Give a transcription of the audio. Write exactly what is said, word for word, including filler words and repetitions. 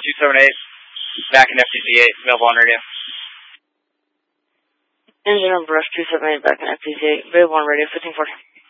two seven eight, back in F T C eight, available on radio. Engine on brush two seven eight, back in F T C eight, available on radio, fifteen forty.